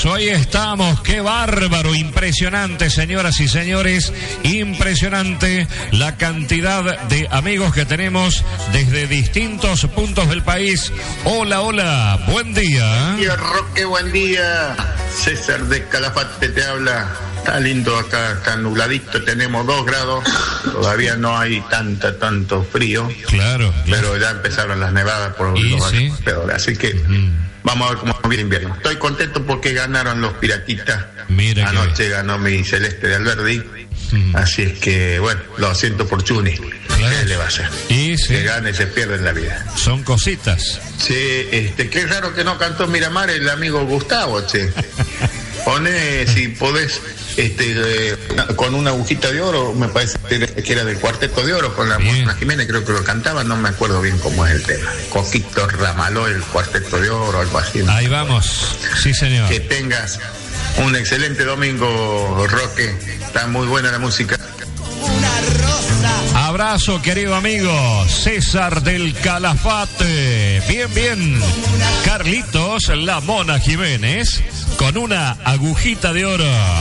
eso, ahí estamos, qué bárbaro, impresionante, señoras y señores, impresionante la cantidad de amigos que tenemos desde distintos puntos del país. Hola, hola, buen día. Buen día, Roque, buen día. César de Calafate te habla. Está lindo acá, está nubladito, tenemos 2 grados, todavía no hay tanto frío. Claro. Pero ya empezaron las nevadas por los alrededores, así que vamos a ver cómo viene el invierno. Estoy contento porque ganaron los Piratitas. Mira anoche ganó mi Celeste de Alberdi, así es que, bueno, lo siento por Chuni. Claro. ¿Qué le va a hacer? Se gana y se pierde en la vida. Son cositas. Sí, qué raro que no cantó Miramar el amigo Gustavo, che. Pone, si podés, con una agujita de oro, me parece que era del Cuarteto de Oro, con la Mona Jiménez, creo que lo cantaba, no me acuerdo bien cómo es el tema. Coquito Ramaló, el Cuarteto de Oro, algo así. Ahí vamos, sí señor. Que tengas un excelente domingo, Roque, está muy buena la música. Abrazo, querido amigo César del Calafate. Bien. Carlitos, la Mona Jiménez, con una agujita de oro.